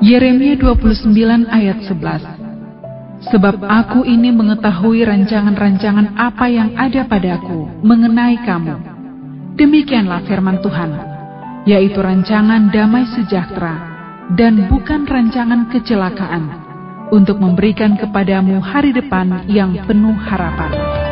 Yeremia 29 ayat 11. Sebab aku ini mengetahui rancangan-rancangan apa yang ada padaku mengenai kamu. Demikianlah firman Tuhan, yaitu rancangan damai sejahtera dan bukan rancangan kecelakaan, untuk memberikan kepadamu hari depan yang penuh harapan.